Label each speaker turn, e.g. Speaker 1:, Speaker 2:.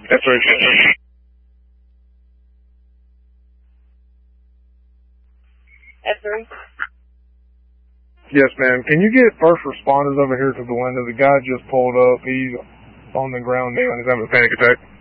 Speaker 1: That's right.
Speaker 2: F3.
Speaker 1: Yes, ma'am. Can you get first responders over here to the window? The guy just pulled up. He's on the ground now and he's having a panic attack.